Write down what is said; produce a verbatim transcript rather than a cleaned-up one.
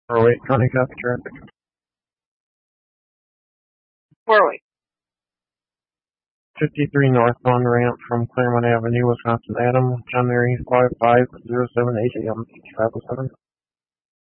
Warwick County copy traffic. Warwick. fifty-three northbound ramp from Claremont Avenue, Wisconsin. Adam, John Mary, five five zero seven eight A M, travel seven.